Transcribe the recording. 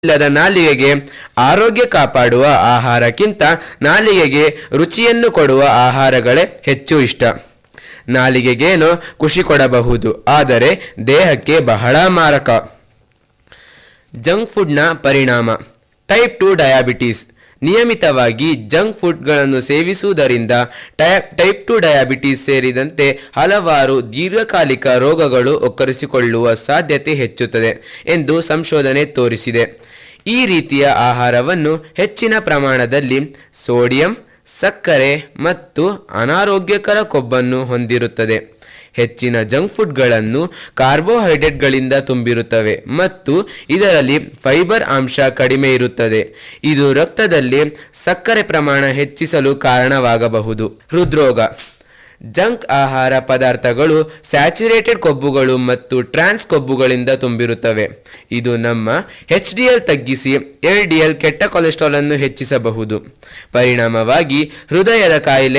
ಇಲ್ಲದ ನಾಲಿಗೆಗೆ ಆರೋಗ್ಯ ಕಾಪಾಡುವ ಆಹಾರಕ್ಕಿಂತ ನಾಲಿಗೆಗೆ ರುಚಿಯನ್ನು ಕೊಡುವ ಆಹಾರಗಳೇ ಹೆಚ್ಚು ಇಷ್ಟ. ನಾಲಿಗೆಗೇನೋ ಖುಷಿ ಕೊಡಬಹುದು, ಆದರೆ ದೇಹಕ್ಕೆ ಬಹಳ ಮಾರಕ. ಜಂಕ್ ಫುಡ್ನ ಪರಿಣಾಮ. Type 2 diabetes. ನಿಯಮಿತವಾಗಿ ಜಂಕ್ ಫುಡ್ಗಳನ್ನು ಸೇವಿಸುವುದರಿಂದ ಟೈಪ್ 2 ಡಯಾಬಿಟಿಸ್ ಸೇರಿದಂತೆ ಹಲವಾರು ದೀರ್ಘಕಾಲಿಕ ರೋಗಗಳು ಒಕ್ಕರಿಸಿಕೊಳ್ಳುವ ಸಾಧ್ಯತೆ ಹೆಚ್ಚುತ್ತದೆ ಎಂದು ಸಂಶೋಧನೆ ತೋರಿಸಿದೆ. ಈ ರೀತಿಯ ಆಹಾರವನ್ನು ಹೆಚ್ಚಿನ ಪ್ರಮಾಣದಲ್ಲಿ ಸೋಡಿಯಂ, ಸಕ್ಕರೆ ಮತ್ತು ಅನಾರೋಗ್ಯಕರ ಕೊಬ್ಬನ್ನು ಹೊಂದಿರುತ್ತದೆ. ಹೆಚ್ಚಿನ ಜಂಕ್ ಫುಡ್ಗಳನ್ನು ಕಾರ್ಬೋಹೈಡ್ರೇಟ್ಗಳಿಂದ ತುಂಬಿರುತ್ತವೆ ಮತ್ತು ಇದರಲ್ಲಿ ಫೈಬರ್ ಅಂಶ ಕಡಿಮೆ ಇರುತ್ತದೆ. ಇದು ರಕ್ತದಲ್ಲಿ ಸಕ್ಕರೆ ಪ್ರಮಾಣ ಹೆಚ್ಚಿಸಲು ಕಾರಣವಾಗಬಹುದು. ಹೃದ್ರೋಗ. ಜಂಕ್ ಆಹಾರ ಪದಾರ್ಥಗಳು ಸ್ಯಾಚುರೇಟೆಡ್ ಕೊಬ್ಬುಗಳು ಮತ್ತು ಟ್ರಾನ್ಸ್ ಕೊಬ್ಬುಗಳಿಂದ ತುಂಬಿರುತ್ತವೆ. ಇದು ನಮ್ಮ HDL ತಗ್ಗಿಸಿ LDL ಕೆಟ್ಟ ಕೊಲೆಸ್ಟ್ರಾಲ್ ಅನ್ನು ಹೆಚ್ಚಿಸಬಹುದು. ಪರಿಣಾಮವಾಗಿ ಹೃದಯದ ಕಾಯಿಲೆ